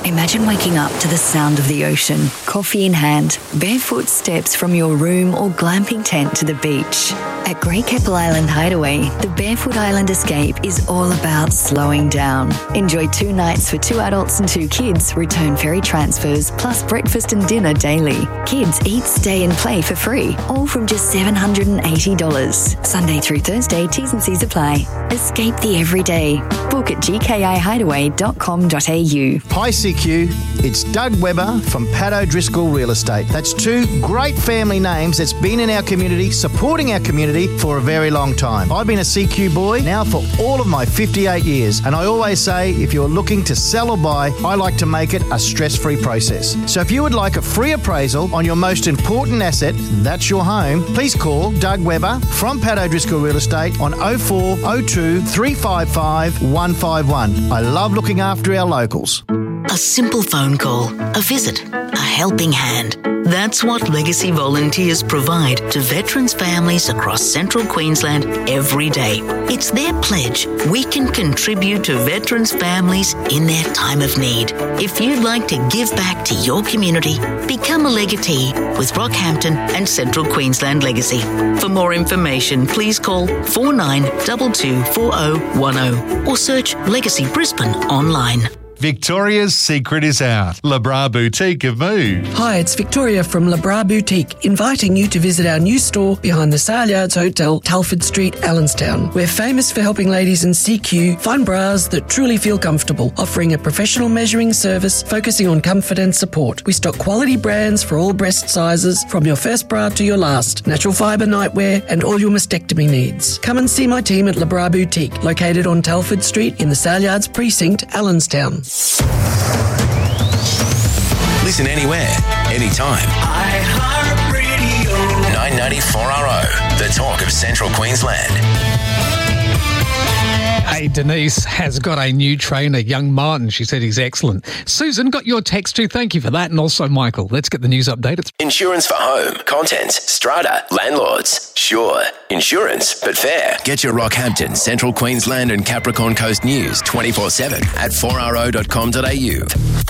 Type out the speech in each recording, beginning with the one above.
Imagine waking up to the sound of the ocean, coffee in hand, barefoot steps from your room or glamping tent to the beach. At Great Keppel Island Hideaway, the Barefoot Island Escape is all about slowing down. Enjoy 2 nights for 2 adults and 2 kids, return ferry transfers, plus breakfast and dinner daily. Kids eat, stay and play for free, all from just $780. Sunday through Thursday, T's and C's apply. Escape the everyday. Book at gkihideaway.com.au. Hi CQ, it's Doug Webber from Pat O'Driscoll Real Estate. That's 2 great family names that's been in our community, supporting our community for a very long time. I've been a CQ boy now for all of my 58 years, and I always say if you're looking to sell or buy, I like to make it a stress-free process. So if you would like a free appraisal on your most important asset, that's your home, please call Doug Webber from Pat O'Driscoll Real Estate on 0402 355 151. I love looking after our locals. A simple phone call, a visit, a helping hand. That's what Legacy volunteers provide to veterans' families across central Queensland every day. It's their pledge we can contribute to veterans' families in their time of need. If you'd like to give back to your community, become a legatee with Rockhampton and Central Queensland Legacy. For more information, please call 49224010 or search Legacy Brisbane online. Victoria's secret is out. Le Bras Boutique have moved. Hi, it's Victoria from Le Bras Boutique, inviting you to visit our new store behind the Saleyards Hotel, Telford Street, Allenstown. We're famous for helping ladies in CQ find bras that truly feel comfortable, offering a professional measuring service focusing on comfort and support. We stock quality brands for all breast sizes, from your first bra to your last, natural fibre nightwear and all your mastectomy needs. Come and see my team at Le Bras Boutique, located on Telford Street in the Saleyards Precinct, Allenstown. Listen anywhere, anytime. iHeartRadio. 994RO, the talk of Central Queensland. Hey, Denise has got a new trainer, young Martin. She said he's excellent. Susan, got your text too. Thank you for that. And also Michael. Let's get the news update. Insurance for home, contents, strata, landlords. Sure, insurance, but fair. Get your Rockhampton, Central Queensland and Capricorn Coast news 24/7 at 4RO.com.au.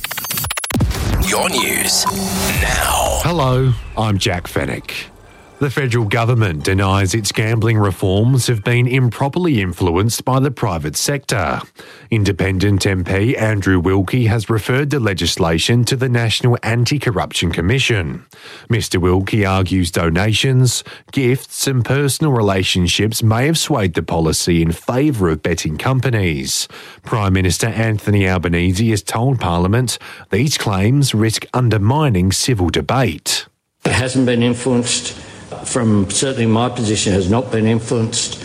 Your news now. Hello, I'm Jack Fennick. The federal government denies its gambling reforms have been improperly influenced by the private sector. Independent MP Andrew Wilkie has referred the legislation to the National Anti-Corruption Commission. Mr Wilkie argues donations, gifts and personal relationships may have swayed the policy in favour of betting companies. Prime Minister Anthony Albanese has told Parliament these claims risk undermining civil debate. It hasn't been influenced. From certainly my position has not been influenced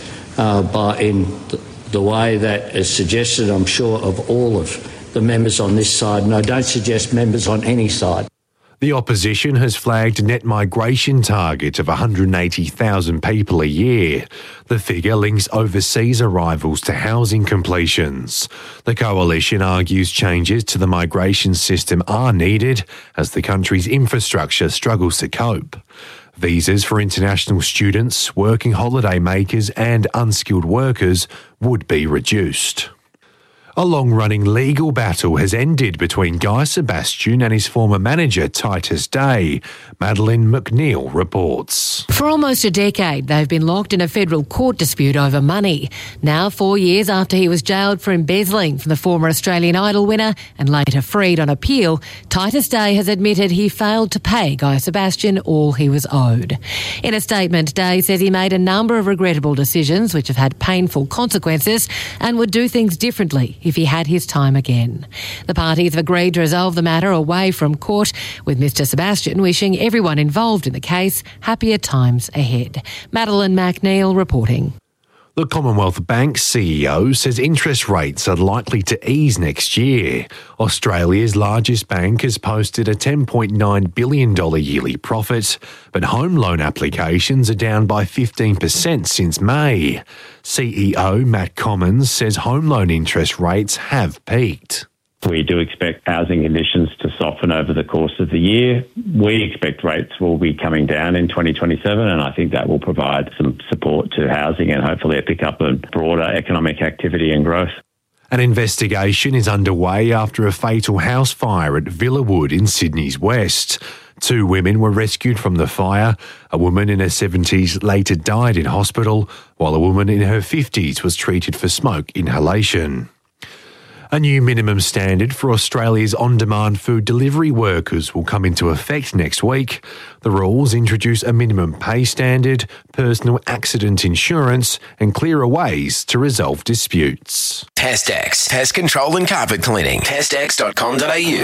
in the way that is suggested, I'm sure, of all of the members on this side. And I don't suggest members on any side. The opposition has flagged a net migration target of 180,000 people a year. The figure links overseas arrivals to housing completions. The coalition argues changes to the migration system are needed as the country's infrastructure struggles to cope. Visas for international students, working holiday makers and unskilled workers would be reduced. A long-running legal battle has ended between Guy Sebastian and his former manager, Titus Day. Madeline McNeil reports. For almost a decade, they've been locked in a federal court dispute over money. Now, 4 years after he was jailed for embezzling from the former Australian Idol winner and later freed on appeal, Titus Day has admitted he failed to pay Guy Sebastian all he was owed. In a statement, Day says he made a number of regrettable decisions which have had painful consequences and would do things differently if he had his time again. The parties have agreed to resolve the matter away from court, with Mr Sebastian wishing everyone involved in the case happier times ahead. Madeline McNeil reporting. The Commonwealth Bank CEO says interest rates are likely to ease next year. Australia's largest bank has posted a $10.9 billion yearly profit, but home loan applications are down by 15% since May. CEO Matt Commons says home loan interest rates have peaked. We do expect housing conditions to soften over the course of the year. We expect rates will be coming down in 2027, and I think that will provide some support to housing and hopefully a pickup in broader economic activity and growth. An investigation is underway after a fatal house fire at Villawood in Sydney's west. 2 women were rescued from the fire. A woman in her 70s later died in hospital, while a woman in her 50s was treated for smoke inhalation. A new minimum standard for Australia's on-demand food delivery workers will come into effect next week. The rules introduce a minimum pay standard, personal accident insurance, and clearer ways to resolve disputes. PestX, pest control and carpet cleaning. PestX.com.au.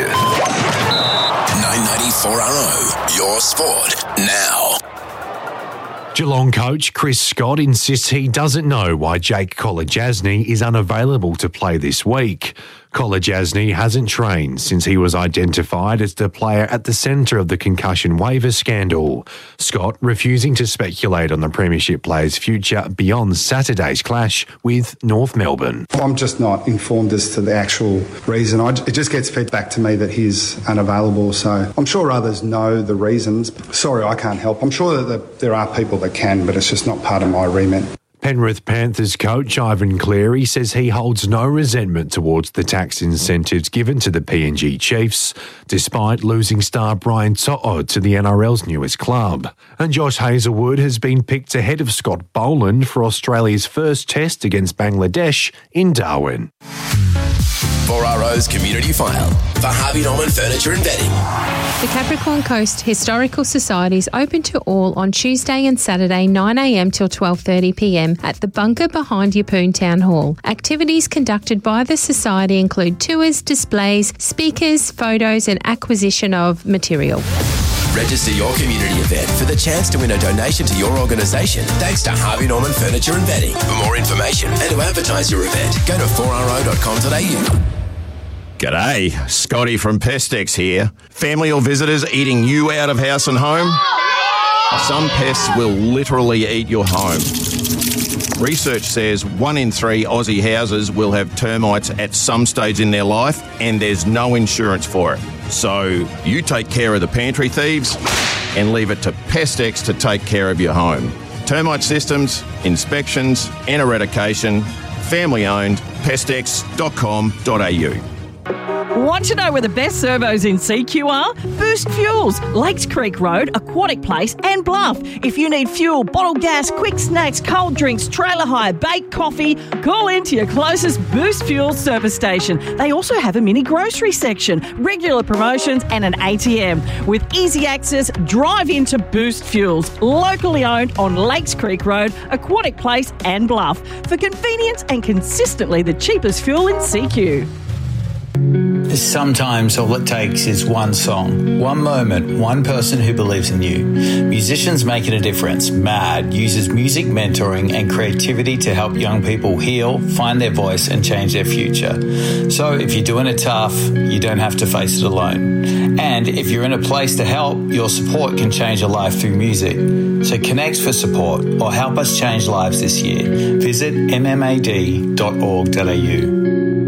994RO, your sport now. Geelong coach Chris Scott insists he doesn't know why Jake Kolodjasny is unavailable to play this week. Kolodjasny hasn't trained since he was identified as the player at the centre of the concussion waiver scandal. Scott refusing to speculate on the Premiership player's future beyond Saturday's clash with North Melbourne. I'm just not informed as to the actual reason. It just gets fed back to me that he's unavailable, so I'm sure others know the reasons. Sorry, I can't help. I'm sure that there are people that can, but it's just not part of my remit. Penrith Panthers coach Ivan Cleary says he holds no resentment towards the tax incentives given to the PNG Chiefs, despite losing star Brian To'o to the NRL's newest club. And Josh Hazelwood has been picked ahead of Scott Boland for Australia's first test against Bangladesh in Darwin. 4RO's Community File for Harvey Norman Furniture and Bedding. The Capricorn Coast Historical Society is open to all on Tuesday and Saturday 9am till 12:30pm at the bunker behind Yeppoon Town Hall. Activities conducted by the Society include tours, displays, speakers, photos and acquisition of material. Register your community event for the chance to win a donation to your organisation thanks to Harvey Norman Furniture and Bedding. For more information and to advertise your event, go to 4ro.com.au. G'day, Scotty from PestX here. Family or visitors eating you out of house and home? Some pests will literally eat your home. Research says 1 in 3 Aussie houses will have termites at some stage in their life, and there's no insurance for it. So you take care of the pantry thieves and leave it to PestX to take care of your home. Termite systems, inspections and eradication. Family owned. PestX.com.au. Want to know where the best servos in CQ are? Boost Fuels, Lakes Creek Road, Aquatic Place and Bluff. If you need fuel, bottled gas, quick snacks, cold drinks, trailer hire, baked coffee, call into your closest Boost Fuels service station. They also have a mini grocery section, regular promotions and an ATM. With easy access, drive into Boost Fuels, locally owned on Lakes Creek Road, Aquatic Place and Bluff. For convenience and consistently the cheapest fuel in CQ. Sometimes all it takes is one song, one moment, one person who believes in you. Musicians Making a Difference, MAD, uses music mentoring and creativity to help young people heal, find their voice and change their future. So if you're doing it tough, you don't have to face it alone. And if you're in a place to help, your support can change a life through music. So connect for support or help us change lives this year. Visit mmad.org.au.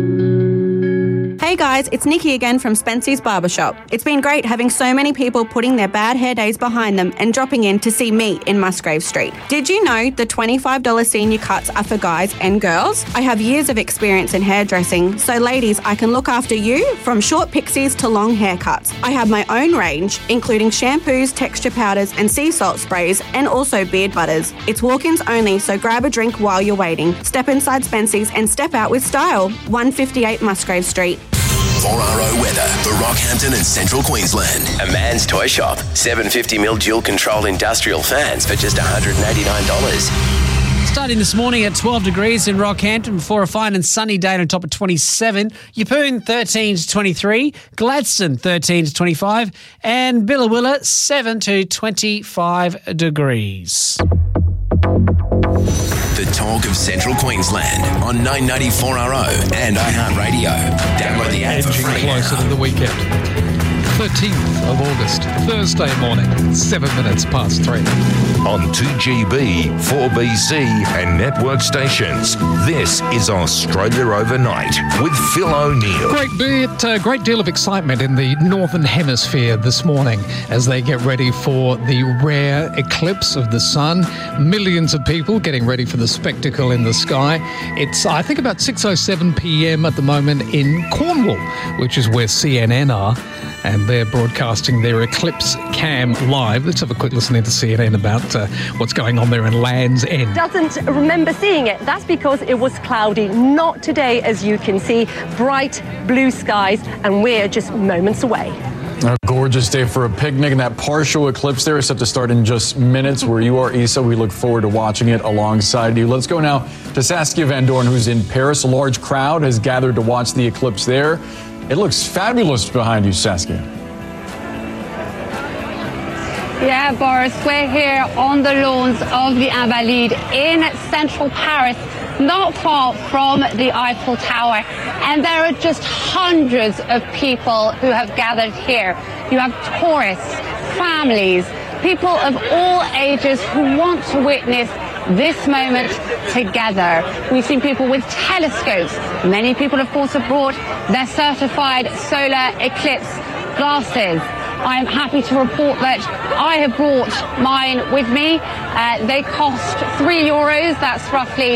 Hey guys, it's Nikki again from Spency's Barbershop. It's been great having so many people putting their bad hair days behind them and dropping in to see me in Musgrave Street. Did you know the $25 senior cuts are for guys and girls? I have years of experience in hairdressing, so ladies, I can look after you from short pixies to long haircuts. I have my own range, including shampoos, texture powders and sea salt sprays, and also beard butters. It's walk-ins only, so grab a drink while you're waiting. Step inside Spency's and step out with style. 158 Musgrave Street. 4RO weather for Rockhampton and Central Queensland. A man's toy shop. 750mm dual-control industrial fans for just $189. Starting this morning at 12 degrees in Rockhampton before a fine and sunny day on top of 27. Yeppoon 13 to 23. Gladstone 13 to 25. And Billawilla 7 to 25 degrees. The talk of Central Queensland on 994RO and iHeartRadio. Download the app for free. Closer to the weekend. 13th of August, Thursday morning, 7 minutes past 3. on 2GB, 4BC and network stations. This is Australia Overnight with Phil O'Neill. Great deal of excitement in the Northern Hemisphere this morning as they get ready for the rare eclipse of the sun. Millions of people getting ready for the spectacle in the sky. It's, I think, about 6:07 p.m. at the moment in Cornwall, which is where CNN are, and they're broadcasting their eclipse cam live. Let's have a quick listen into CNN about what's going on there in Land's End. Doesn't remember seeing it. That's because it was cloudy. Not today, as you can see. Bright blue skies, and we're just moments away. A gorgeous day for a picnic, and that partial eclipse there is set to start in just minutes. Where you are, Issa, we look forward to watching it alongside you. Let's go now to Saskia Van Doorn, who's in Paris. A large crowd has gathered to watch the eclipse there. It looks fabulous behind you, Saskia. Yeah, Boris, we're here on the lawns of the Invalides in central Paris, not far from the Eiffel Tower. And there are just hundreds of people who have gathered here. You have tourists, families, people of all ages who want to witness this moment together. We've seen people with telescopes. Many people, of course, have brought their certified solar eclipse glasses. I'm happy to report that I have brought mine with me. They cost €3. That's roughly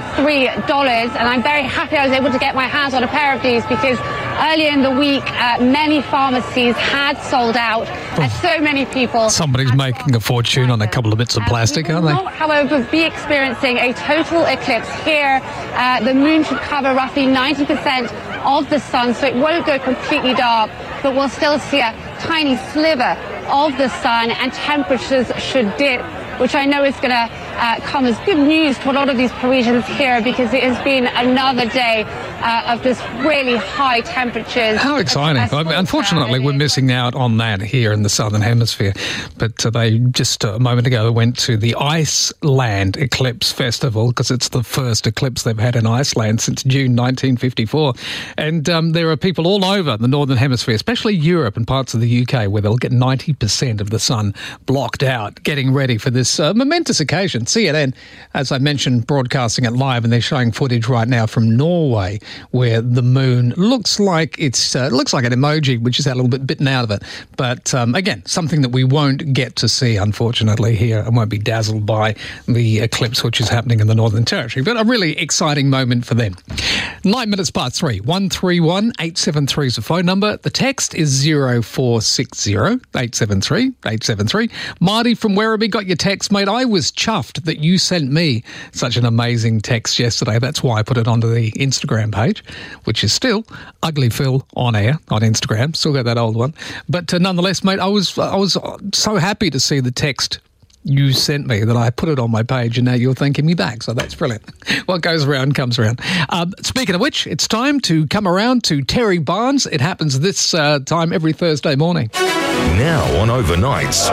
$3. And I'm very happy I was able to get my hands on a pair of these because earlier in the week, many pharmacies had sold out. And so many people... Somebody's making a fortune on a couple of bits of plastic, aren't they? Not, however, be experiencing a total eclipse here. The moon should cover roughly 90% of the sun, so it won't go completely dark, but we'll still see a tiny sliver of the sun, and temperatures should dip, which I know is going to come as good news to a lot of these Parisians here because it has been another day of just really high temperatures. How exciting. Unfortunately, we're missing out on that here in the Southern Hemisphere. But they just a moment ago went to the Iceland Eclipse Festival because it's the first eclipse they've had in Iceland since June 1954. And there are people all over the Northern Hemisphere, especially Europe and parts of the UK, where they'll get 90% of the sun blocked out, getting ready for this momentous occasion. CNN, as I mentioned, broadcasting it live, and they're showing footage right now from Norway where the moon looks like it's looks like an emoji, which is a little bit bitten out of it. But again, something that we won't get to see, unfortunately, here, and won't be dazzled by the eclipse which is happening in the Northern Territory. But a really exciting moment for them. 9 minutes past 3. 131 873 is the phone number. The text is 0460 873 873. Marty from Werribee got your text, mate. I was chuffed that you sent me such an amazing text yesterday. That's why I put it onto the Instagram page, which is still Ugly Phil on air on Instagram. Still got that old one. But nonetheless, mate, I was so happy to see the text you sent me that I put it on my page, and now you're thanking me back. So that's brilliant. What goes around comes around. Speaking of which, it's time to come around to Terry Barnes. It happens this time every Thursday morning. Now on Overnights.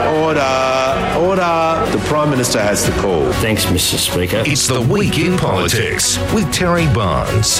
Order. The Prime Minister has the call. Thanks, Mr. Speaker. It's the Week in Politics with Terry Barnes.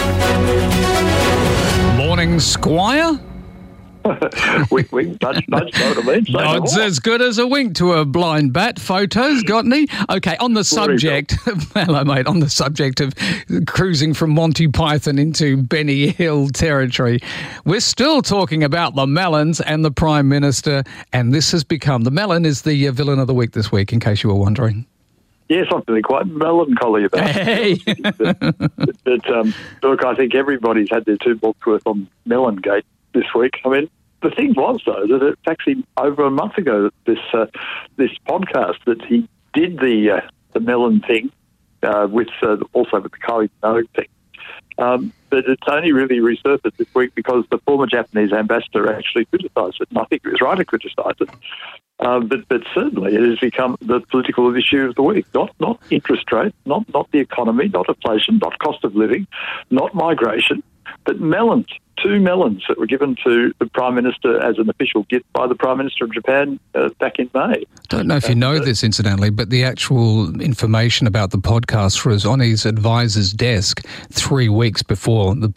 Morning, Squire. Wink, nudge, know what I mean? Nod's as good as a wink to a blind bat. Photos, got any? Okay, on the subject, hello mate, on the subject of cruising from Monty Python into Benny Hill territory, we're still talking about the Melons and the Prime Minister, and this has become, the Melon is the villain of the week this week, in case you were wondering. Yes, I'm feeling quite melancholy about it. But look, I think everybody's had their two books worth on Melongate this week. I mean, the thing was, though, that it's actually over a month ago that this podcast that he did the Melon thing with also with the Kylie Minogue thing. But it's only really resurfaced this week because the former Japanese ambassador actually criticised it, and I think he was right to criticise it. But certainly it has become the political issue of the week. Not interest rates, not the economy, not inflation, not cost of living, not migration, but melons. 2 melons that were given to the Prime Minister as an official gift by the Prime Minister of Japan back in May. Don't know if you know this, incidentally, but the actual information about the podcast was on his advisor's desk 3 weeks before the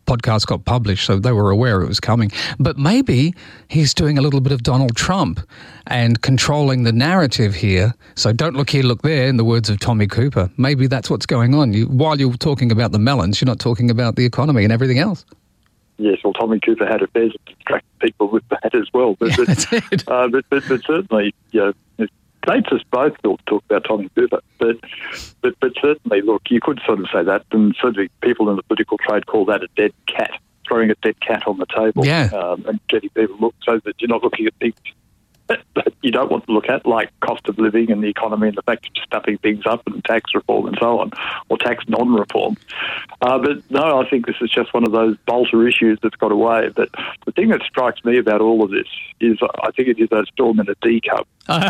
podcast got published, so they were aware it was coming. But maybe he's doing a little bit of Donald Trump and controlling the narrative here. So don't look here, look there, in the words of Tommy Cooper. Maybe that's what's going on. While you're talking about the melons, you're not talking about the economy and everything else. Yes, well, Tommy Cooper had affairs and distracted people with that as well. But certainly, it dates us both to talk about Tommy Cooper. But certainly, look, you could sort of say that, and certainly people in the political trade call that a dead cat, throwing a dead cat on the table, and getting people look so that you're not looking at things that you don't want to look at, like cost of living and the economy and the fact of stuffing things up and tax reform and so on, or tax non-reform. But no, I think this is just one of those bolter issues that's got away. But the thing that strikes me about all of this is I think it is a storm in a teacup.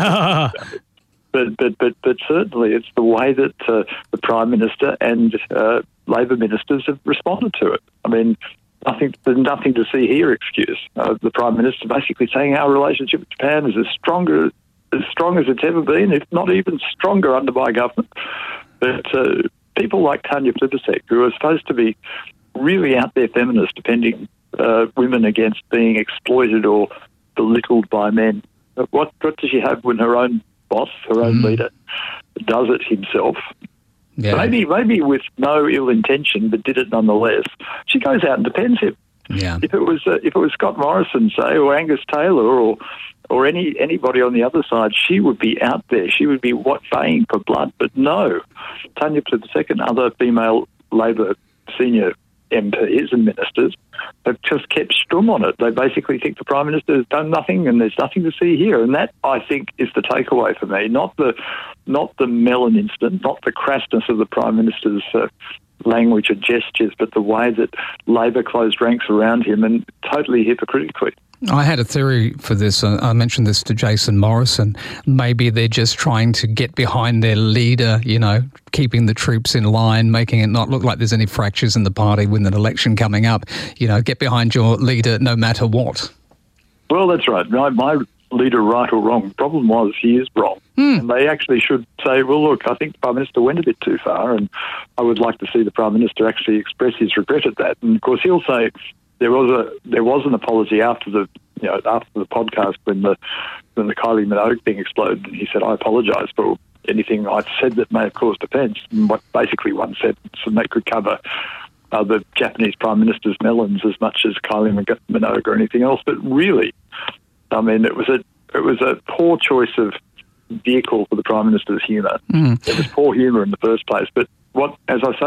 But certainly it's the way that the Prime Minister and Labor ministers have responded to it. I mean, there's nothing to see here excuse. The Prime Minister basically saying our relationship with Japan is as strong as it's ever been, if not even stronger under my government. But people like Tanya Plibersek, who are supposed to be really out there feminists, defending women against being exploited or belittled by men, what does she have when her own boss, her own leader, does it himself? Yeah. Maybe with no ill intention, but did it nonetheless. She goes out and defends him. Yeah. If it was Scott Morrison, say, or Angus Taylor, or anybody on the other side, she would be out there. She would be baying for blood. But no, Tanya Plibersek and other female Labor senior MPs and ministers have just kept strum on it. They basically think the Prime Minister has done nothing and there's nothing to see here. And that, I think, is the takeaway for me. Not the melon incident, not the crassness of the Prime Minister's language and gestures, but the way that Labor closed ranks around him, and totally hypocritically. I had a theory for this. I mentioned this to Jason Morrison. Maybe they're just trying to get behind their leader, keeping the troops in line, making it not look like there's any fractures in the party with an election coming up. Get behind your leader no matter what. Well, that's right. My leader, right or wrong, the problem was he is wrong. And they actually should say, well, look, I think the Prime Minister went a bit too far, and I would like to see the Prime Minister actually express his regret at that. And, of course, he'll say, there was an apology after the podcast when the Kylie Minogue thing exploded, and he said, I apologise for anything I've said that may have caused offence. And what basically one sentence, and that could cover the Japanese Prime Minister's melons as much as Kylie Minogue or anything else. But really, I mean, it was a poor choice of vehicle for the Prime Minister's humour. It was poor humour in the first place, but what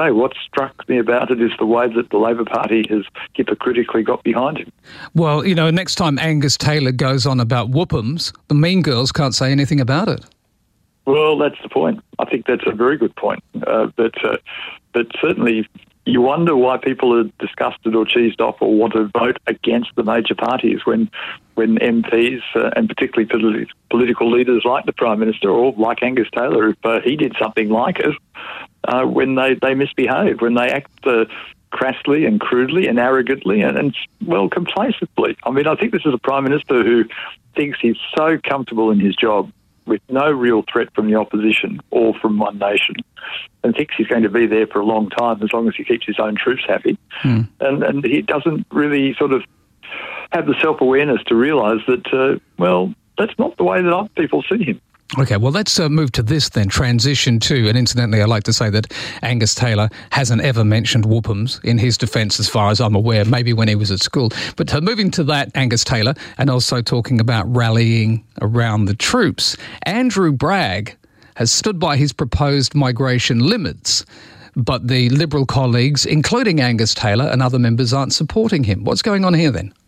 struck me about it is the way that the Labor Party has hypocritically got behind him. Well, next time Angus Taylor goes on about whoopums, the Mean Girls can't say anything about it. Well, that's the point. I think that's a very good point. But certainly you wonder why people are disgusted or cheesed off or want to vote against the major parties when MPs and particularly political leaders like the Prime Minister or like Angus Taylor, if he did something like it, when they misbehave, when they act crassly and crudely and arrogantly and complacently. I mean, I think this is a Prime Minister who thinks he's so comfortable in his job with no real threat from the opposition or from One Nation, and thinks he's going to be there for a long time as long as he keeps his own troops happy. And he doesn't really sort of have the self-awareness to realise that, that's not the way that other people see him. Okay, well, let's move to this then, transition to, and incidentally, I'd like to say that Angus Taylor hasn't ever mentioned whoopums in his defence as far as I'm aware, maybe when he was at school. But moving to that, Angus Taylor, and also talking about rallying around the troops, Andrew Bragg has stood by his proposed migration limits, but the Liberal colleagues, including Angus Taylor and other members, aren't supporting him. What's going on here then?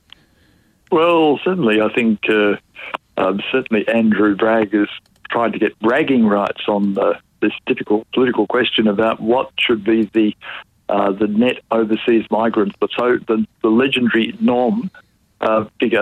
Well, certainly, I think certainly Andrew Bragg has tried to get bragging rights on this difficult political question about what should be the net overseas migrants, the legendary norm figure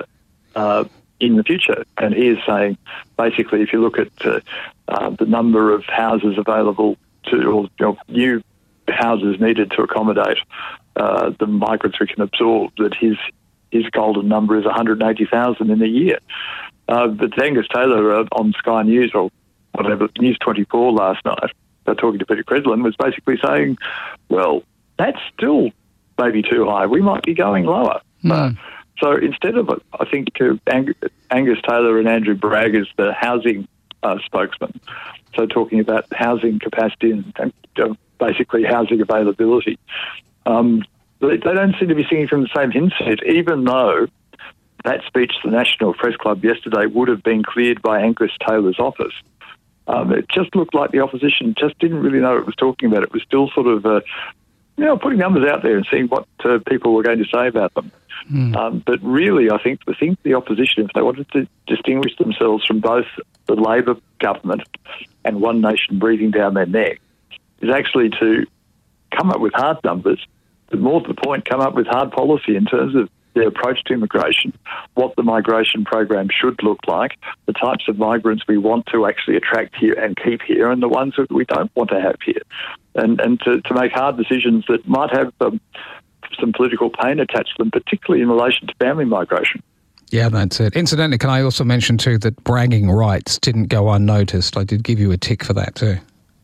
in the future. And he is saying, basically, if you look at the number of houses available or new houses needed to accommodate the migrants we can absorb, that his golden number is 180,000 in a year. But Angus Taylor on Sky News or whatever, News 24 last night, talking to Peter Creslin, was basically saying, well, that's still maybe too high. We might be going lower. So instead of, I think, Angus Taylor and Andrew Bragg as the housing spokesman, so talking about housing capacity and basically housing availability, they don't seem to be singing from the same hymn sheet, even though that speech to the National Press Club yesterday would have been cleared by Angus Taylor's office. It just looked like the opposition just didn't really know what it was talking about. It was still sort of, putting numbers out there and seeing what people were going to say about them. But really, I think the opposition, if they wanted to distinguish themselves from both the Labor government and One Nation breathing down their neck, is actually to come up with hard numbers, but more to the point, come up with hard policy in terms of their approach to immigration, what the migration program should look like, the types of migrants we want to actually attract here and keep here, and the ones that we don't want to have here, and to make hard decisions that might have some political pain attached to them, particularly in relation to family migration. Yeah, that's it. Incidentally, can I also mention too that bragging rights didn't go unnoticed? I did give you a tick for that too.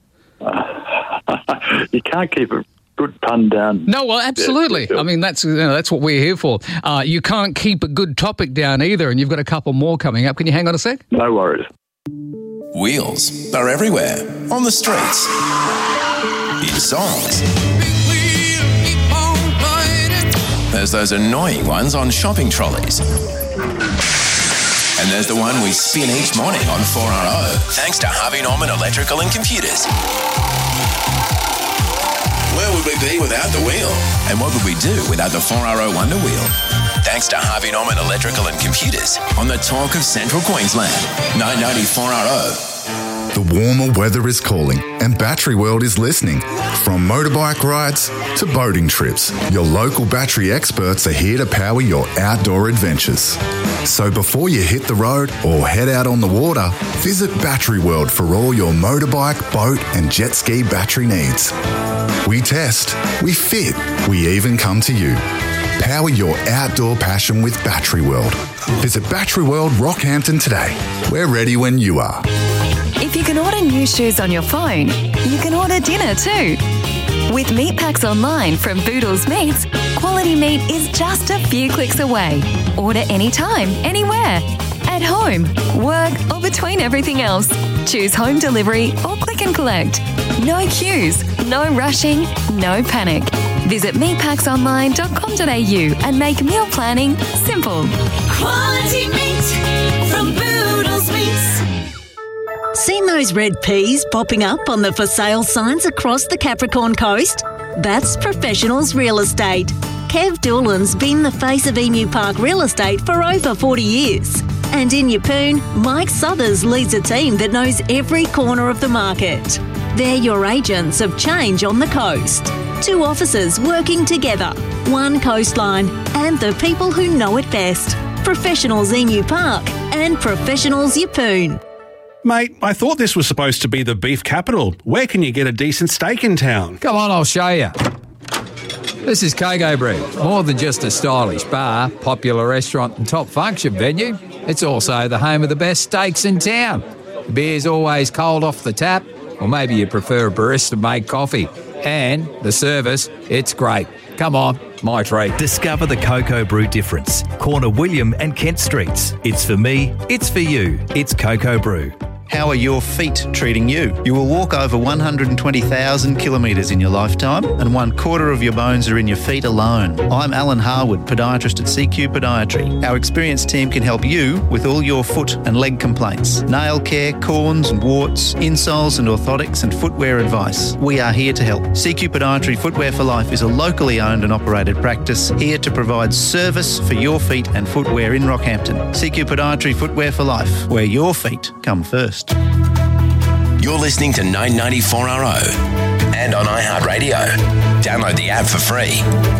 You can't keep a good pun down. No, well, absolutely. I mean, that's what we're here for. You can't keep a good topic down either, and you've got a couple more coming up. Can you hang on a sec? No worries. Wheels are everywhere, on the streets, in songs. There's those annoying ones on shopping trolleys. And there's the one we spin each morning on 4RO, thanks to Harvey Norman Electrical and Computers. Where would we be without the wheel? And what would we do without the 4RO Wonder Wheel? Thanks to Harvey Norman Electrical and Computers on the talk of Central Queensland. 990 4RO. The warmer weather is calling and Battery World is listening. From motorbike rides to boating trips, your local battery experts are here to power your outdoor adventures. So before you hit the road or head out on the water, visit Battery World for all your motorbike, boat and jet ski battery needs. We test, we fit, we even come to you. Power your outdoor passion with Battery World. Visit Battery World Rockhampton today. We're ready when you are. If you can order new shoes on your phone, you can order dinner too. With meat packs online from Boodles Meats, quality meat is just a few clicks away. Order anytime, anywhere. At home, work or between everything else. Choose home delivery or click and collect. No queues, no rushing, no panic. Visit meatpacksonline.com.au and make meal planning simple. Quality meat from Boodles Meats. Seen those red peas popping up on the for sale signs across the Capricorn Coast? That's Professionals Real Estate. Kev Doolan's been the face of Emu Park Real Estate for over 40 years. And in Yeppoon, Mike Southers leads a team that knows every corner of the market. They're your agents of change on the coast. 2 offices working together, 1 coastline, and the people who know it best. Professionals Emu Park and Professionals Yeppoon. Mate, I thought this was supposed to be the beef capital. Where can you get a decent steak in town? Come on, I'll show you. This is Coco Brew. More than just a stylish bar, popular restaurant and top function venue, it's also the home of the best steaks in town. The beer's always cold off the tap, or maybe you prefer a barista-made coffee. And the service, it's great. Come on, my treat. Discover the Coco Brew difference. Corner William and Kent Streets. It's for me, it's for you. It's Coco Brew. How are your feet treating you? You will walk over 120,000 kilometres in your lifetime, and 1/4 of your bones are in your feet alone. I'm Alan Harwood, podiatrist at CQ Podiatry. Our experienced team can help you with all your foot and leg complaints. Nail care, corns and warts, insoles and orthotics and footwear advice. We are here to help. CQ Podiatry Footwear for Life is a locally owned and operated practice here to provide service for your feet and footwear in Rockhampton. CQ Podiatry Footwear for Life, where your feet come first. You're listening to 994RO and on iHeartRadio. Download the app for free.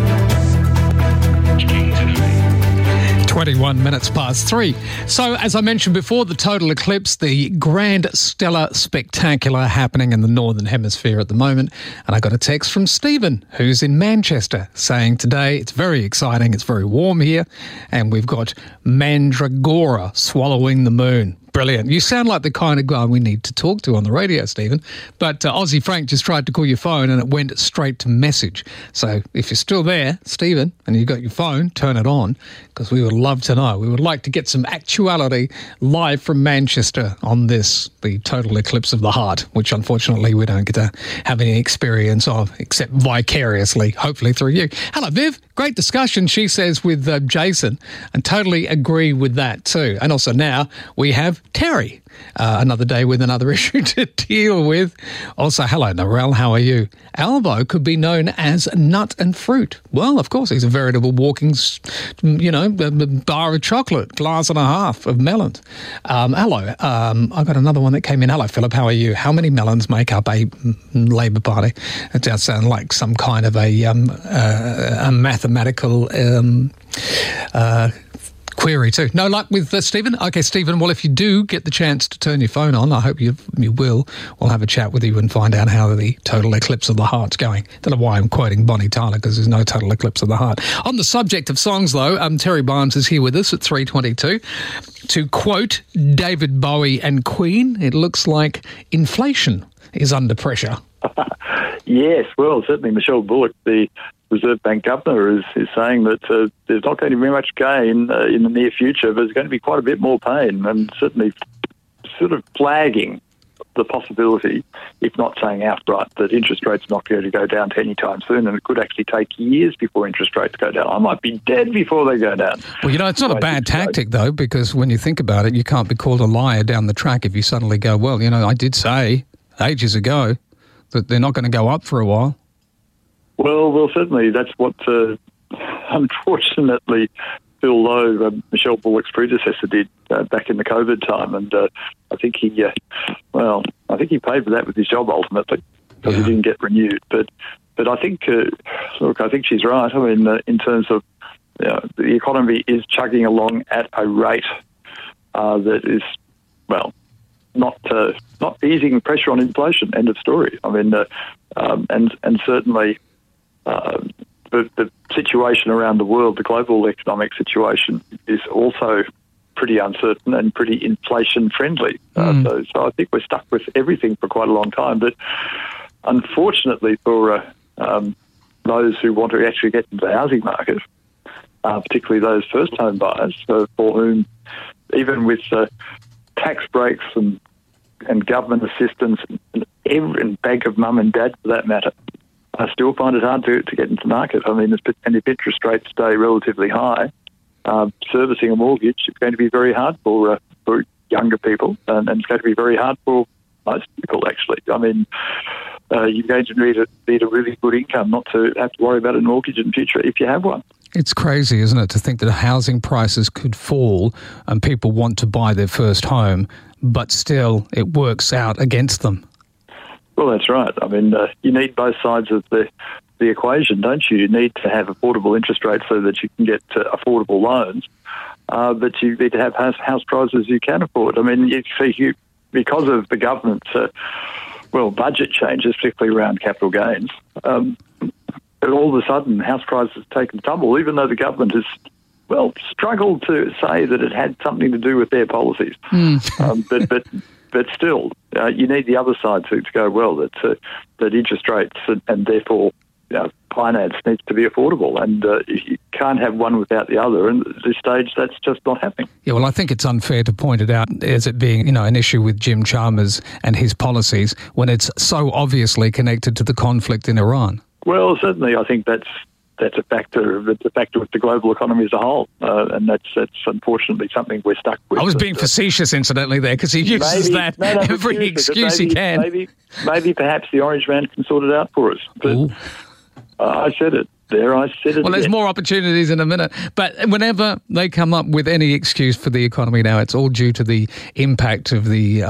21 minutes past 3. So, as I mentioned before, the total eclipse, the grand stellar spectacular happening in the Northern Hemisphere at the moment. And I got a text from Stephen, who's in Manchester, saying today it's very exciting, it's very warm here, and we've got Mandragora swallowing the moon. Brilliant. You sound like the kind of guy we need to talk to on the radio, Stephen. But Aussie Frank just tried to call your phone and it went straight to message. So if you're still there, Stephen, and you've got your phone, turn it on, because we would love to know. We would like to get some actuality live from Manchester on this, the total eclipse of the heart, which unfortunately we don't get to have any experience of, except vicariously, hopefully through you. Hello, Viv. Great discussion, she says, with Jason, and totally agree with that too. And also now we have Terry, another day with another issue to deal with. Also, hello, Narelle, how are you? Albo could be known as nut and fruit. Well, of course, he's a veritable walking, bar of chocolate, glass and a half of melons. Hello, I've got another one that came in. Hello, Philip, how are you? How many melons make up a Labor Party? It does sound like some kind of a mathematical query too. No luck with Stephen? Okay, Stephen, well, if you do get the chance to turn your phone on, I hope you will, we'll have a chat with you and find out how the total eclipse of the heart's going. Don't know why I'm quoting Bonnie Tyler, because there's no total eclipse of the heart. On the subject of songs, though, Terry Barnes is here with us at 3:22. To quote David Bowie and Queen, it looks like inflation is under pressure. Yes, well, certainly Michelle Bullock, the Reserve Bank governor, is saying that there's not going to be much gain in the near future, but there's going to be quite a bit more pain, and certainly sort of flagging the possibility, if not saying outright, that interest rates are not going to go down anytime soon, and it could actually take years before interest rates go down. I might be dead before they go down. Well, it's not a bad tactic, though, because when you think about it, you can't be called a liar down the track if you suddenly go, well, I did say ages ago that they're not going to go up for a while. Well, certainly that's what, unfortunately, Phil Lowe, Michelle Bullock's predecessor, did back in the COVID time, and I think he paid for that with his job ultimately, because he didn't get renewed. But I think, I think she's right. I mean, in terms of the economy is chugging along at a rate that is, not easing pressure on inflation. End of story. I mean, and certainly. The situation around the world, the global economic situation, is also pretty uncertain and pretty inflation-friendly. So I think we're stuck with everything for quite a long time. But unfortunately for those who want to actually get into the housing market, particularly those first-home buyers, for whom, even with tax breaks and government assistance and Bank of Mum and Dad, for that matter, I still find it hard to get into the market. I mean, and if interest rates stay relatively high, servicing a mortgage is going to be very hard for younger people, and it's going to be very hard for most people, actually. I mean, you're going to need a really good income not to have to worry about a mortgage in the future if you have one. It's crazy, isn't it, to think that housing prices could fall and people want to buy their first home, but still it works out against them. Well, that's right. I mean, you need both sides of the equation, don't you? You need to have affordable interest rates so that you can get affordable loans, but you need to have house prices you can afford. I mean, because of the government's budget changes, particularly around capital gains, all of a sudden house prices have taken tumble, even though the government has struggled to say that it had something to do with their policies. But still, you need the other side to go, that interest rates and therefore finance needs to be affordable, and you can't have one without the other. And at this stage, that's just not happening. Yeah, well, I think it's unfair to point it out as it being, an issue with Jim Chalmers and his policies when it's so obviously connected to the conflict in Iran. Well, certainly, I think that's a factor. It's a factor with the global economy as a whole, and that's unfortunately something we're stuck with. I was being facetious, incidentally, there, because he uses every excuse he can. Maybe perhaps the Orange Man can sort it out for us. But I said it. I said it. Well, there's more opportunities in a minute. But whenever they come up with any excuse for the economy now, it's all due to the impact of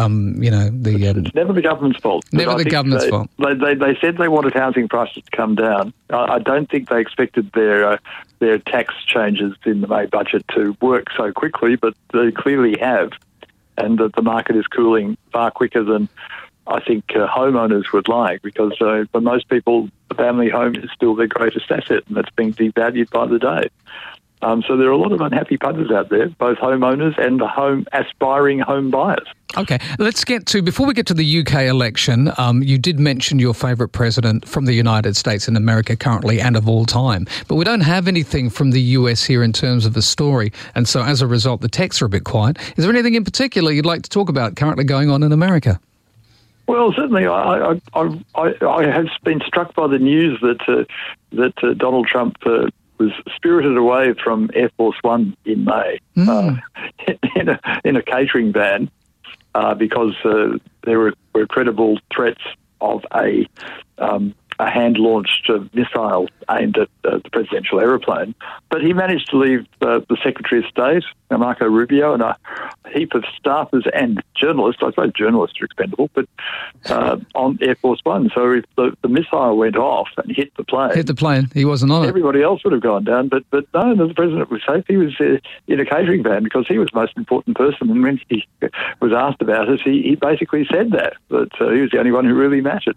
it's never the government's fault. Never the government's fault. They said they wanted housing prices to come down. I don't think they expected their tax changes in the May budget to work so quickly, but they clearly have, and that the market is cooling far quicker than I think homeowners would like, because for most people, the family home is still their greatest asset, and it's being devalued by the day. So there are a lot of unhappy punters out there, both homeowners and aspiring home buyers. Okay, let's get to, before we get to the UK election, you did mention your favourite president from the United States and America currently and of all time, but we don't have anything from the US here in terms of a story, and so as a result the texts are a bit quiet. Is there anything in particular you'd like to talk about currently going on in America? Well, certainly I have been struck by the news that Donald Trump was spirited away from Air Force One in May in a catering van because there were credible threats of a hand-launched missile aimed at the presidential aeroplane. But he managed to leave the Secretary of State, Marco Rubio, and a heap of staffers and journalists. I suppose journalists are expendable, but on Air Force One. So if the missile went off and hit the plane, he wasn't on it. Everybody else would have gone down, but no, the president was safe. He was in a catering van because he was the most important person. And when he was asked about it, he basically said that he was the only one who really mattered.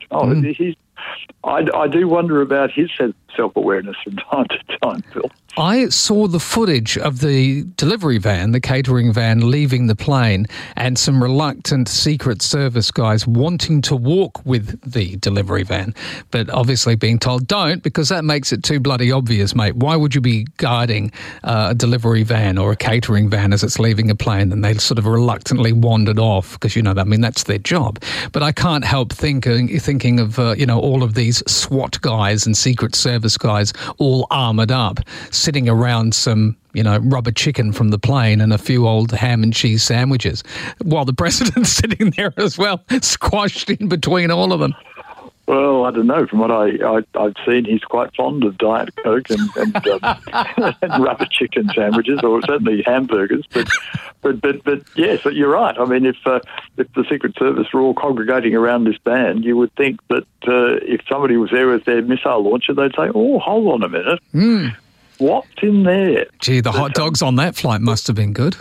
I do wonder about his self-awareness from time to time, Phil. I saw the footage of the delivery van, the catering van, leaving the plane and some reluctant Secret Service guys wanting to walk with the delivery van, but obviously being told don't, because that makes it too bloody obvious, mate. Why would you be guarding a delivery van or a catering van as it's leaving a plane? And they sort of reluctantly wandered off because, that's their job. But I can't help thinking of, all of these SWAT guys and Secret Service guys all armoured up, sitting around some, rubber chicken from the plane and a few old ham and cheese sandwiches, while the president's sitting there as well, squashed in between all of them. Well, I don't know. From what I've seen, he's quite fond of Diet Coke and and rubber chicken sandwiches, or certainly hamburgers. But yes, you're right. I mean, if the Secret Service were all congregating around this van, you would think that if somebody was there with their missile launcher, they'd say, "Oh, hold on a minute, what's in there?" Gee, the hot dogs on that flight must have been good.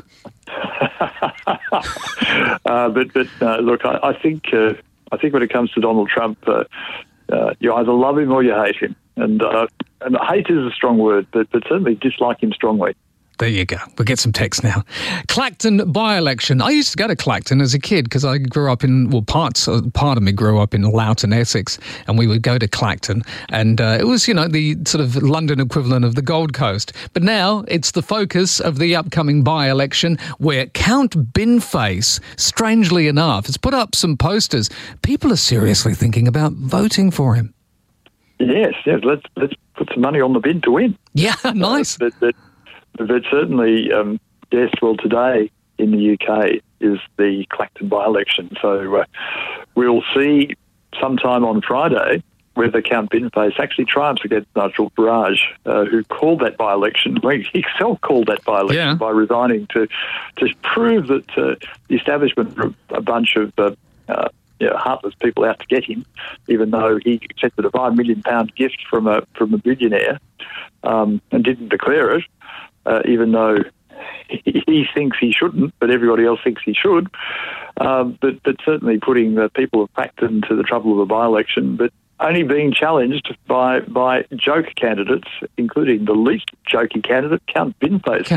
Look, I think when it comes to Donald Trump, you either love him or you hate him. And hate is a strong word, but certainly dislike him strongly. There you go. We'll get some text now. Clacton by-election. I used to go to Clacton as a kid because I grew up in, part of me grew up in Loughton, Essex, and we would go to Clacton. And it was, the sort of London equivalent of the Gold Coast. But now it's the focus of the upcoming by-election where Count Binface, strangely enough, has put up some posters. People are seriously thinking about voting for him. Yes. Let's put some money on the bin to win. Yeah, nice. But certainly, yes, well, today in the UK is the Clacton by-election. So we'll see sometime on Friday whether Count Binface actually triumphs against Nigel Farage, who called that by-election. He himself called that by-election by resigning to prove that the establishment were a bunch of heartless people out to get him, even though he accepted a £5 million gift from a billionaire and didn't declare it. Even though he thinks he shouldn't, but everybody else thinks he should. But certainly putting the people of Clacton to the trouble of a by-election, but only being challenged by joke candidates, including the least jokey candidate, Count Binface.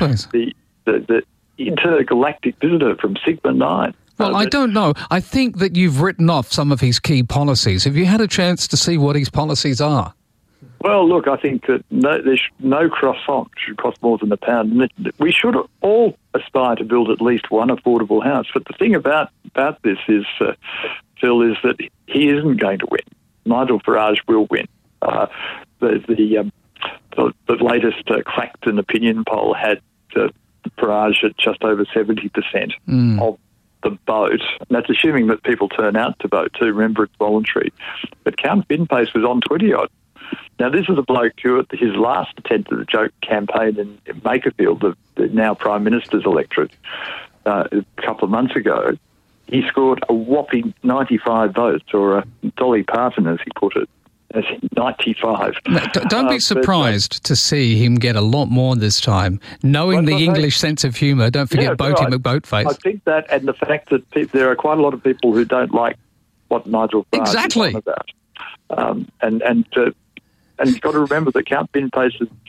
The intergalactic visitor from Sigma 9. Well, I don't know. I think that you've written off some of his key policies. Have you had a chance to see what his policies are? Well, look, I think that no croissant should cost more than £1. We should all aspire to build at least one affordable house. But the thing about this is, Phil, is that he isn't going to win. Nigel Farage will win. The latest Clacton opinion poll had Farage at just over 70% of the vote. And that's assuming that people turn out to vote too. Remember, it's voluntary. But Count Binface was on 20-odd. Now, this is a bloke who, at his last attempt at a joke campaign in Makerfield, the now Prime Minister's electorate, a couple of months ago, he scored a whopping 95 votes, or Dolly Parton, as he put it, as 95. Now, don't be surprised to see him get a lot more this time. Knowing the English sense of humour, don't forget Boaty McBoatface. I think that, and the fact that there are quite a lot of people who don't like what Nigel Farage is on about. And you've got to remember that Count Binface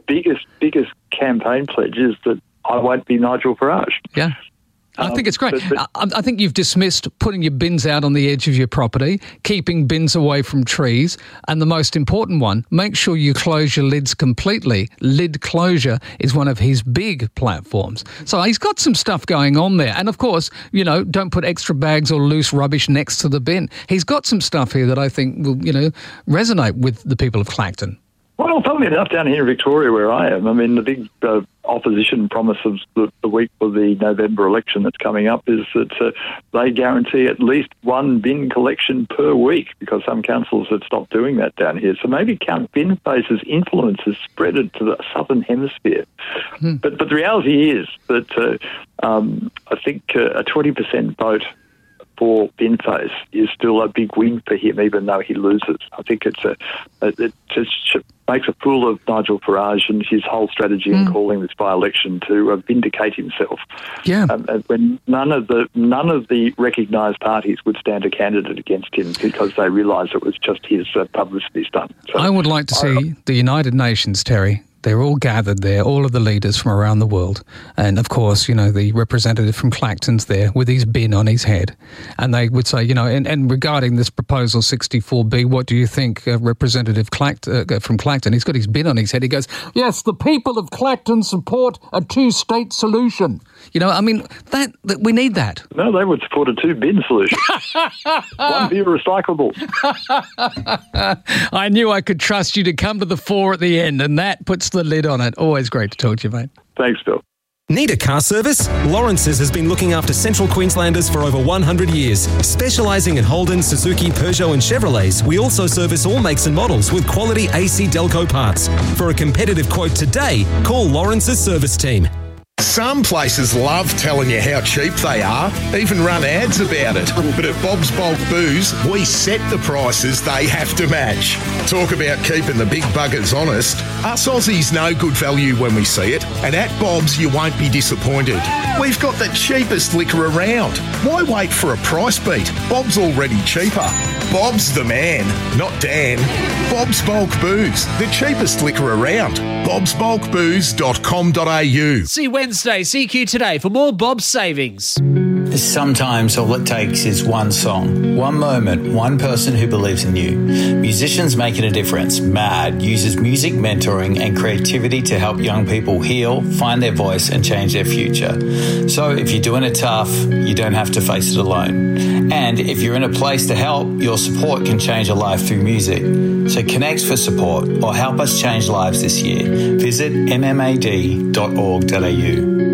biggest campaign pledge is that I won't be Nigel Farage. Yeah. I think it's great. I think you've dismissed putting your bins out on the edge of your property, keeping bins away from trees, and the most important one, make sure you close your lids completely. Lid closure is one of his big platforms. So he's got some stuff going on there. And of course, don't put extra bags or loose rubbish next to the bin. He's got some stuff here that I think will, resonate with the people of Clacton. Well, funnily enough, down here in Victoria where I am, I mean, the big opposition promise of the week for the November election that's coming up is that they guarantee at least one bin collection per week, because some councils have stopped doing that down here. So maybe Count Binface's influence has spread it to the southern hemisphere. But the reality is that I think a 20% vote for Binface is still a big win for him, even though he loses. I think it just makes a fool of Nigel Farage and his whole strategy in calling this by-election to vindicate himself. Yeah. When none of the recognised parties would stand a candidate against him because they realised it was just his publicity stunt. So, I would like to see the United Nations, Terry. They're all gathered there, all of the leaders from around the world. And, of course, the representative from Clacton's there with his bin on his head. And they would say, and regarding this proposal 64B, what do you think, Representative from Clacton? He's got his bin on his head. He goes, yes, the people of Clacton support a two-state solution. That we need that. No, they would support a two-bin solution. One beer recyclable. I knew I could trust you to come to the fore at the end, and that puts the lid on it. Always great to talk to you, mate. Thanks, Bill. Need a car service? Lawrence's has been looking after Central Queenslanders for over 100 years. Specialising in Holden, Suzuki, Peugeot and Chevrolets, we also service all makes and models with quality AC Delco parts. For a competitive quote today, call Lawrence's service team. Some places love telling you how cheap they are, even run ads about it. But at Bob's Bulk Booze, we set the prices they have to match. Talk about keeping the big buggers honest. Us Aussies know good value when we see it, and at Bob's you won't be disappointed. We've got the cheapest liquor around. Why wait for a price beat? Bob's already cheaper. Bob's the man, not Dan. Bob's Bulk Booze, the cheapest liquor around. bobsbulkbooze.com.au. See Wednesday, CQ Today for more Bob's savings. Sometimes all it takes is one song, one moment, one person who believes in you. Musicians Making a Difference, MAD, uses music mentoring and creativity to help young people heal, find their voice and change their future. So if you're doing it tough, you don't have to face it alone. And if you're in a place to help, your support can change a life through music. So connect for support or help us change lives this year. Visit mmad.org.au.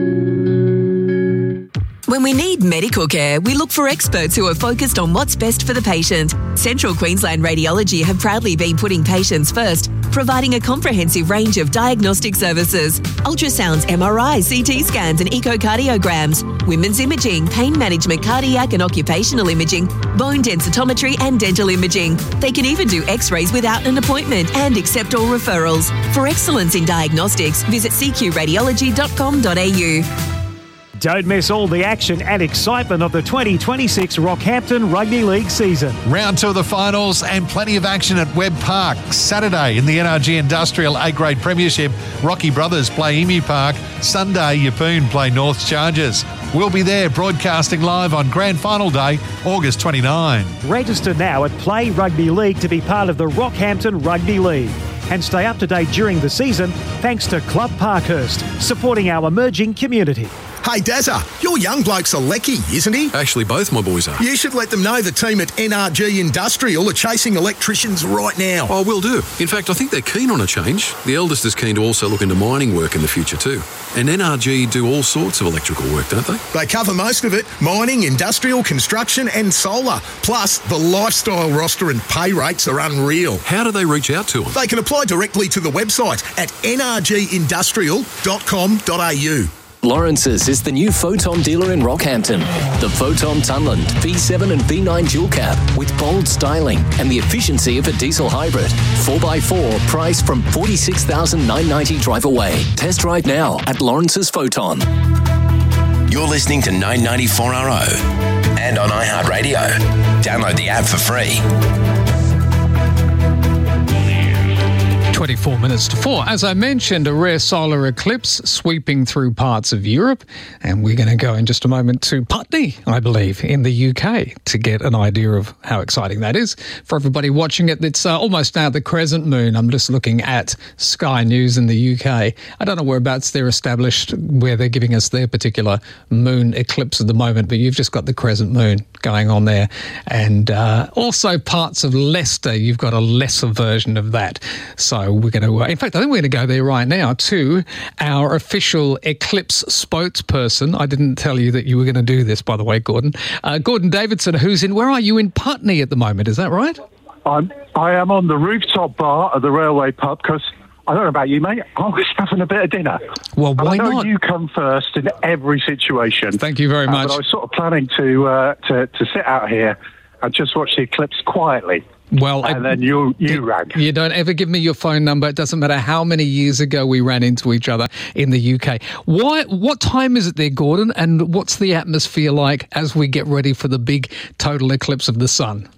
When we need medical care, we look for experts who are focused on what's best for the patient. Central Queensland Radiology have proudly been putting patients first, providing a comprehensive range of diagnostic services: ultrasounds, MRIs, CT scans and echocardiograms, women's imaging, pain management, cardiac and occupational imaging, bone densitometry and dental imaging. They can even do x-rays without an appointment and accept all referrals. For excellence in diagnostics, visit cqradiology.com.au. Don't miss all the action and excitement of the 2026 Rockhampton Rugby League season. Round 2 of the finals and plenty of action at Webb Park. Saturday in the NRG Industrial A-Grade Premiership, Rocky Brothers play Emu Park. Sunday, Yeppoon play North Chargers. We'll be there broadcasting live on Grand Final Day, August 29. Register now at Play Rugby League to be part of the Rockhampton Rugby League. And stay up to date during the season thanks to Club Parkhurst, supporting our emerging community. Hey, Dazza, your young bloke's a lecky, isn't he? Actually, both my boys are. You should let them know the team at NRG Industrial are chasing electricians right now. Oh, will do. In fact, I think they're keen on a change. The eldest is keen to also look into mining work in the future too. And NRG do all sorts of electrical work, don't they? They cover most of it: mining, industrial, construction and solar. Plus, the lifestyle roster and pay rates are unreal. How do they reach out to them? They can apply directly to the website at nrgindustrial.com.au. Lawrence's is the new Photon dealer in Rockhampton. The Photon Tunland V7 and V9 dual cab with bold styling and the efficiency of a diesel hybrid. 4x4 priced from $46,990 drive away. Test drive now at Lawrence's Photon. You're listening to 994RO and on iHeartRadio. Download the app for free. 24 minutes to 4. As I mentioned, a rare solar eclipse sweeping through parts of Europe, and we're going to go in just a moment to Putney, I believe, in the UK to get an idea of how exciting that is. For everybody watching it, it's almost now the crescent moon. I'm just looking at Sky News in the UK. I don't know whereabouts they're established, where they're giving us their particular moon eclipse at the moment, but you've just got the crescent moon going on there. And also parts of Leicester, you've got a lesser version of that. So we're going to, in fact, I think we're going to go there right now to our official eclipse spokesperson. I didn't tell you that you were going to do this, by the way, Gordon. Gordon Davidson, where are you in Putney at the moment? Is that right? I am on the rooftop bar at the railway pub because I don't know about you, mate. I was having a bit of dinner. Well, why not? I know not? you come first in every situation. Thank you very much. But I was sort of planning to sit out here and just watch the eclipse quietly. Well, and then you rang. You don't ever give me your phone number. It doesn't matter how many years ago we ran into each other in the UK. What time is it there, Gordon? And what's the atmosphere like as we get ready for the big total eclipse of the sun?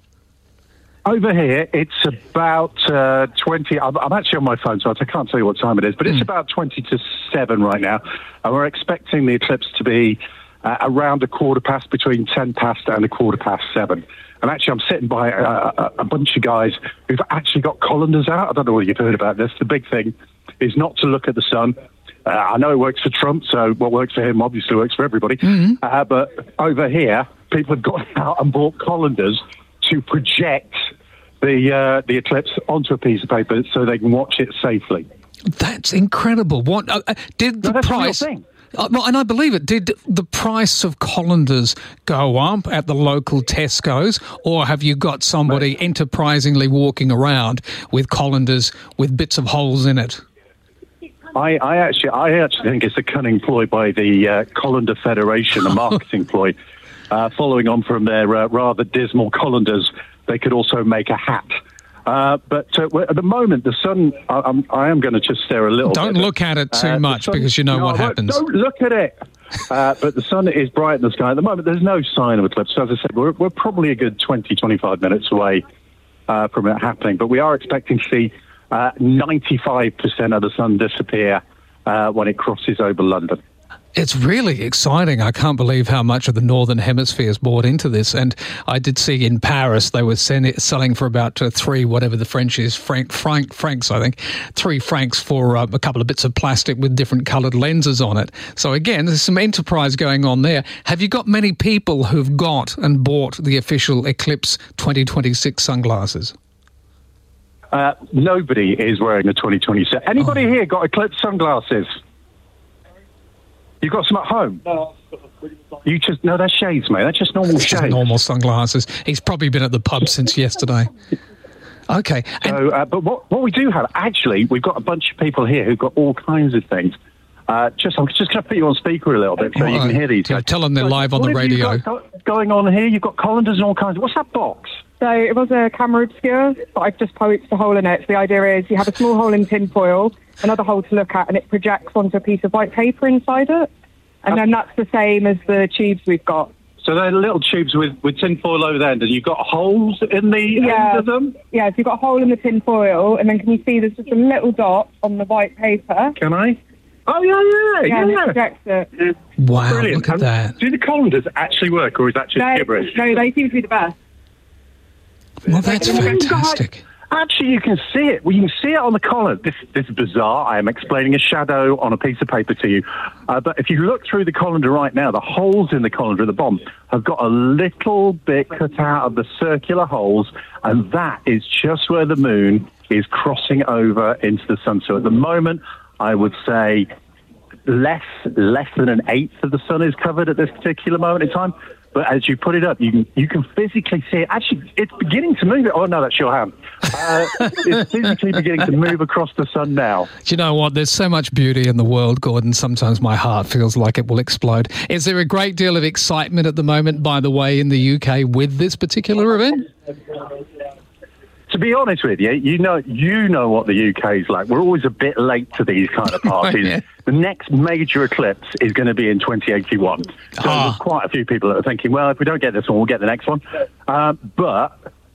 Over here, it's about 20... I'm actually on my phone, so I can't tell you what time it is, but it's about 20 to 7 right now. And we're expecting the eclipse to be around between 10 past and 7. And actually, I'm sitting by a bunch of guys who've actually got colanders out. I don't know whether you've heard about this. The big thing is not to look at the sun. I know it works for Trump, so what works for him obviously works for everybody. But over here, people have got out and bought colanders to project the eclipse onto a piece of paper so they can watch it safely. That's incredible. What did the price? Well, and I believe it. Did the price of colanders go up at the local Tesco's, or have you got somebody enterprisingly walking around with colanders with bits of holes in it? I actually think it's a cunning ploy by the Colander Federation, a marketing ploy. Following on from their rather dismal colanders, they could also make a hat. But at the moment, the sun, I am going to just stare a little bit. Don't look at it too much because you know what happens. Don't look at it. But the sun is bright in the sky. At the moment, there's no sign of eclipse. So as I said, we're probably a good 20, 25 minutes away from it happening. But we are expecting to see 95% of the sun disappear when it crosses over London. It's really exciting. I can't believe how much of the Northern Hemisphere is bought into this. And I did see in Paris they were selling for about 3, whatever the French is, francs, I think, 3 francs for a couple of bits of plastic with different coloured lenses on it. So again, there's some enterprise going on there. Have you got many people who've got and bought the official Eclipse 2026 sunglasses? Nobody is wearing the 2026. Anybody here got Eclipse sunglasses? You got some at home? No, they're shades, mate. They're just normal shades. Just normal sunglasses. He's probably been at the pub since yesterday. Okay. So, but what we do have, actually, we've got a bunch of people here who've got all kinds of things. I'm just going to put you on speaker a little bit so you can hear these guys. Tell them they're live on the radio. What have you got going on here? You've got colanders and all kinds. What's that box? So it was a camera obscure, but I've just poked a hole in it. So the idea is you have a small hole in tin foil, another hole to look at, and it projects onto a piece of white paper inside it. And then that's the same as the tubes we've got. So they're little tubes with tin foil over there, and you've got holes in the end of them? Yeah, so you've got a hole in the tin foil, and then can you see there's just a little dot on the white paper? Can I? Oh, yeah. And it projects it. Wow, brilliant. Look at that. Do the colanders actually work, or is that just gibberish? No, they seem to be the best. Well, that's fantastic. Actually, you can see it. Well, you can see it on the collar. This is bizarre. I am explaining a shadow on a piece of paper to you. But if you look through the colander right now, the holes in the colander at the bottom have got a little bit cut out of the circular holes, and that is just where the moon is crossing over into the sun. So at the moment, I would say less than an eighth of the sun is covered at this particular moment in time. But as you put it up, you can physically see it. Actually, it's beginning to move. Oh, no, that's your hand. It's physically beginning to move across the sun now. Do you know what? There's so much beauty in the world, Gordon. Sometimes my heart feels like it will explode. Is there a great deal of excitement at the moment, by the way, in the UK with this particular event? To be honest with you, you know what the UK is like. We're always a bit late to these kind of parties. Yeah. The next major eclipse is going to be in 2081. So there's quite a few people that are thinking, well, if we don't get this one, we'll get the next one. But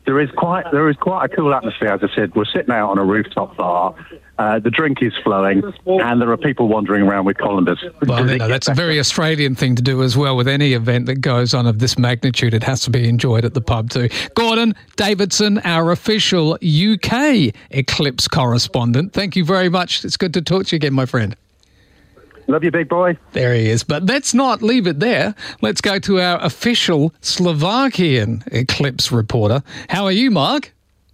There is quite a cool atmosphere, as I said. We're sitting out on a rooftop bar. The drink is flowing, and there are people wandering around with colanders. Well, that's a very Australian thing to do as well with any event that goes on of this magnitude. It has to be enjoyed at the pub too. Gordon Davidson, our official UK Eclipse correspondent. Thank you very much. It's good to talk to you again, my friend. Love you, big boy. There he is. But let's not leave it there. Let's go to our official Slovakian eclipse reporter. How are you, Mark?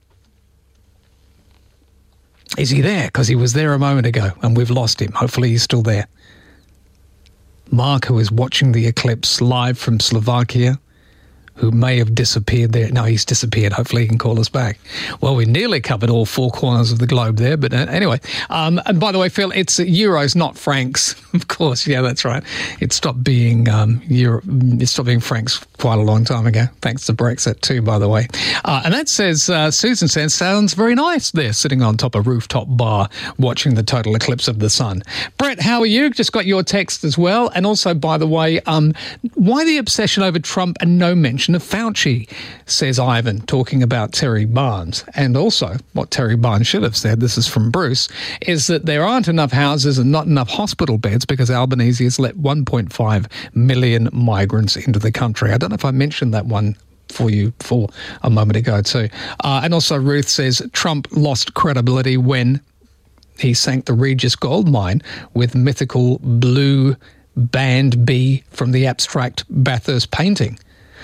Is he there? Because he was there a moment ago and we've lost him. Hopefully he's still there. Mark, who is watching the eclipse live from Slovakia, who may have disappeared there. No, he's disappeared. Hopefully he can call us back. Well, we nearly covered all four corners of the globe there, but anyway. And by the way, Phil, it's euros, not francs. Of course, yeah, that's right. It stopped being it stopped being francs quite a long time ago, thanks to Brexit too, by the way. And that says, Susan says, sounds very nice there, sitting on top of a rooftop bar, watching the total eclipse of the sun. Brett, how are you? Just got your text as well. And also, by the way, why the obsession over Trump and no mention of Fauci, says Ivan, talking about Terry Barnes. And also, what Terry Barnes should have said, this is from Bruce, is that there aren't enough houses and not enough hospital beds because Albanese has let 1.5 million migrants into the country. I don't know if I mentioned that one for you for a moment ago too. And also Ruth says Trump lost credibility when he sank the Regis gold mine with mythical blue band B from the abstract Bathurst painting.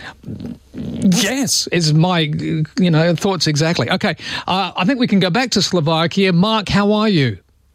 Yes, is my thoughts exactly. Okay, I think we can go back to Slovakia. Mark, how are you?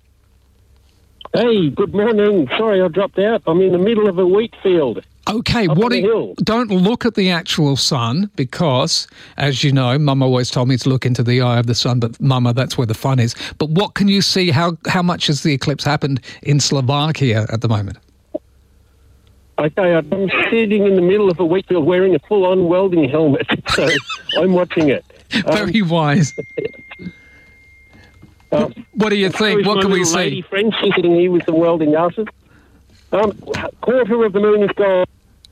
Hey, good morning. Sorry I dropped out. I'm in the middle of a wheat field. Okay, don't look at the actual sun because, as you know, Mum always told me to look into the eye of the sun, but Mama, that's where the fun is. But what can you see? How much has the eclipse happened in Slovakia at the moment? Okay, I'm sitting in the middle of a wheat field wearing a full-on welding helmet, so I'm watching it. Very wise. What do you think? What can we see? Lady friend sitting here with some welding glasses. Quarter of the moon is gone.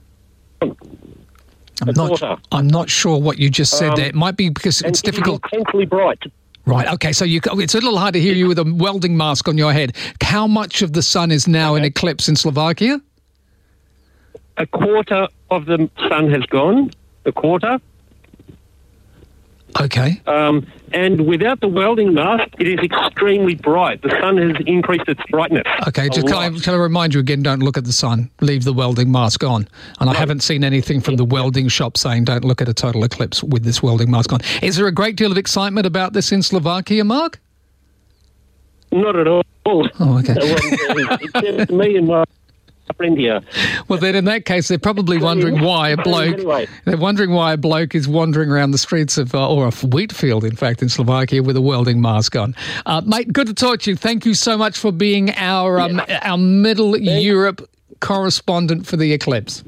I'm not sure what you just said there. It might be because it's difficult. Intensely bright. Right, okay, so it's a little hard to hear you with a welding mask on your head. How much of the sun is now in eclipse in Slovakia? A quarter of the sun has gone. A quarter. Okay. And without the welding mask, it is extremely bright. The sun has increased its brightness. Okay, just can I remind you again, don't look at the sun. Leave the welding mask on. And I haven't seen anything from the welding shop saying don't look at a total eclipse with this welding mask on. Is there a great deal of excitement about this in Slovakia, Mark? Not at all. Oh, okay. It's just me and my friend here. Well, then in that case, they're probably wondering why a bloke. Anyway. They're wondering why a bloke is wandering around the streets of, or a wheat field, in fact, in Slovakia with a welding mask on. Mate, good to talk to you. Thank you so much for being our Middle Europe correspondent for the eclipse.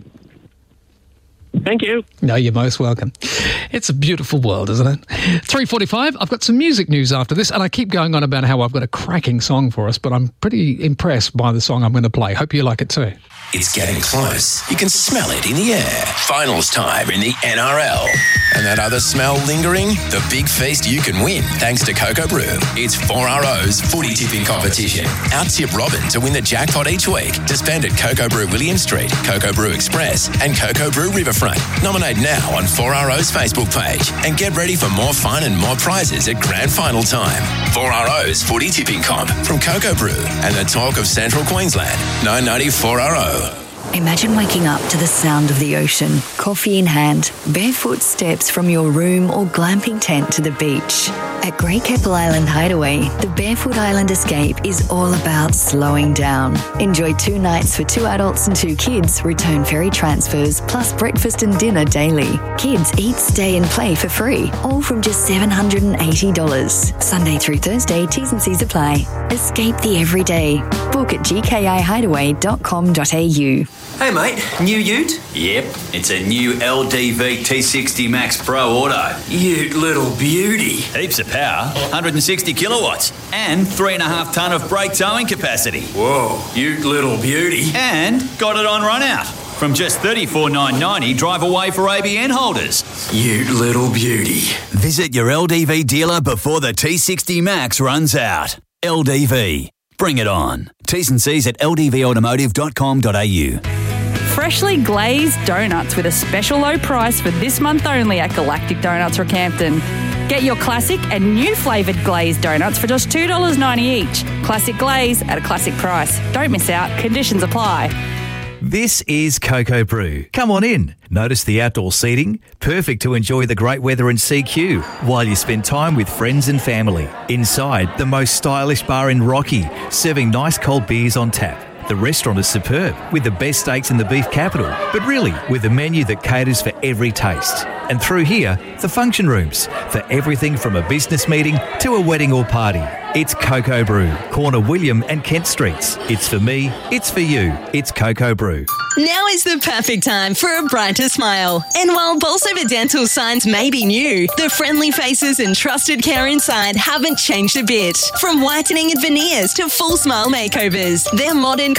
Thank you. No, you're most welcome. It's a beautiful world, isn't it? 3:45. I've got some music news after this, and I keep going on about how I've got a cracking song for us, but I'm pretty impressed by the song I'm going to play. Hope you like it too. It's getting close. You can smell it in the air. Finals time in the NRL. And that other smell lingering? The big feast you can win thanks to Cocoa Brew. It's 4RO's footy tipping competition. Out-tip Robin to win the jackpot each week to spend at Cocoa Brew William Street, Cocoa Brew Express and Cocoa Brew Riverfront. Nominate now on 4RO's Facebook page and get ready for more fun and more prizes at grand final time. 4RO's footy tipping comp from Cocoa Brew and the talk of Central Queensland. 990 4RO. Imagine waking up to the sound of the ocean, coffee in hand, barefoot steps from your room or glamping tent to the beach. At Great Keppel Island Hideaway, the Barefoot Island Escape is all about slowing down. Enjoy 2 nights for 2 adults and 2 kids, return ferry transfers, plus breakfast and dinner daily. Kids eat, stay and play for free, all from just $780. Sunday through Thursday, T's and C's apply. Escape the everyday. Book at gkihideaway.com.au. Hey mate, new ute? Yep, it's a new LDV T60 Max Pro Auto. Ute little beauty. Heaps of power, 160 kilowatts, and 3.5 tonne of brake towing capacity. Whoa, ute little beauty. And got it on run out. from just $34,990 drive away for ABN holders. You little beauty. Visit your LDV dealer before the T60 Max runs out. LDV. Bring it on. T's and C's at ldvautomotive.com.au. Freshly glazed donuts with a special low price for this month only at Galactic Donuts Rockhampton. Get your classic and new flavoured glazed donuts for just $2.90 each. Classic glaze at a classic price. Don't miss out. Conditions apply. This is Cocoa Brew. Come on in. Notice the outdoor seating, perfect to enjoy the great weather in CQ while you spend time with friends and family. Inside, the most stylish bar in Rocky, serving nice cold beers on tap. The restaurant is superb, with the best steaks in the beef capital, but really with a menu that caters for every taste. And through here, the function rooms, for everything from a business meeting to a wedding or party. It's Cocoa Brew, corner William and Kent Streets. It's for me, it's for you, it's Cocoa Brew. Now is the perfect time for a brighter smile. And while Bolsover Dental signs may be new, the friendly faces and trusted care inside haven't changed a bit. From whitening and veneers to full smile makeovers, their modern